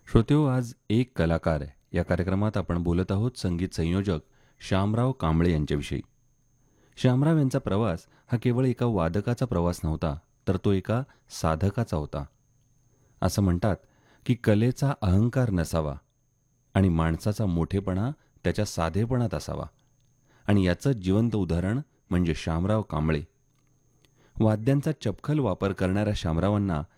श्रोतेहो, आज एक कलाकार या कार्यक्रमात आपण बोलत आहोत संगीत संयोजक श्यामराव कांबळे यांच्याविषयी. श्यामराव यांचा प्रवास हा केवळ एका वादकाचा प्रवास नव्हता, तर तो एका साधकाचा होता. असं म्हणतात की कलेचा अहंकार नसावा आणि माणसाचा मोठेपणा त्याच्या साधेपणात असावा. आणि याचं जिवंत उदाहरण म्हणजे श्यामराव कांबळे. वाद्यांचा चपखल वापर करणाऱ्या श्यामरावांना